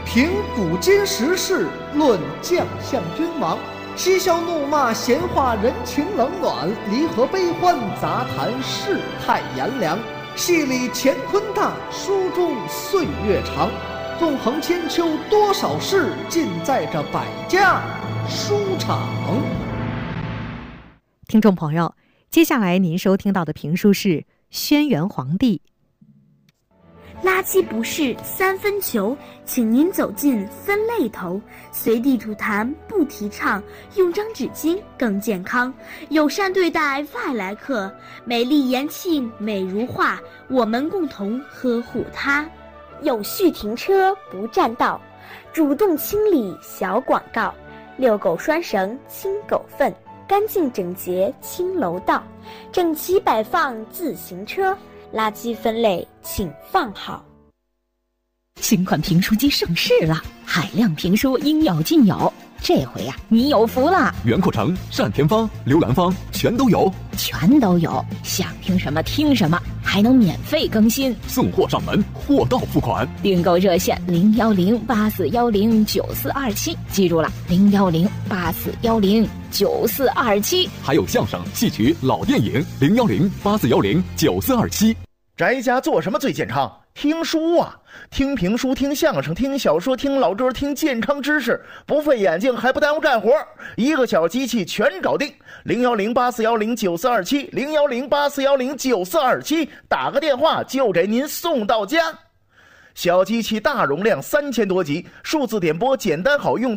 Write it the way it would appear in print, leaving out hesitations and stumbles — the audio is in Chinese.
评古今时事，论将相君王，嬉笑怒骂，闲话人情冷暖，离合悲欢，杂谈世态炎凉。戏里乾坤大，书中岁月长。纵横千秋，多少事，尽在这百家书场。 听众朋友，接下来您收听到的评书是《轩辕黄帝》。 垃圾不是三分球，请您走进分类头。随地吐痰不提倡，用张纸巾更健康。友善对待外来客，美丽延庆美如画，我们共同呵护它。有序停车不占道，主动清理小广告。遛狗拴绳清狗粪，干净整洁清楼道。整齐摆放自行车，垃圾分类请放好。 新款评书机上市了，海量评书应有尽有。这回呀，你有福了！ 袁阔成、单田芳、刘兰芳全都有，想听什么听什么，还能免费更新， 送货上门，货到付款。 订购热线01084109427，记住了，01084109427。 还有相声、戏曲、老电影，01084109427。 宅家做什么最健康？听书啊，听评书，听相声，听小说，听老歌，听健康知识，不费眼睛还不耽误干活，一个小机器全搞定。01084109427 01084109427，打个电话就给您送到家。小机器大容量，3000多集，数字点播简单好用，